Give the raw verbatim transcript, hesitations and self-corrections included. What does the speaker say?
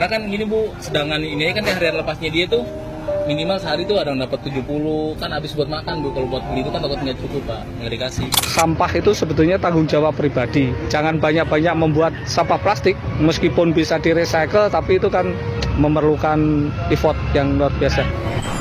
Karena kan gini Bu, sedangkan ini kan di harian lepasnya dia tuh minimal sehari tuh ada yang dapat tujuh puluh, kan habis buat makan Bu. Kalau buat beli itu kan takut nggak cukup Pak, nggak dikasih. Sampah itu sebetulnya tanggung jawab pribadi. Jangan banyak-banyak membuat sampah plastik, meskipun bisa di recycle, tapi itu kan memerlukan effort yang luar biasa.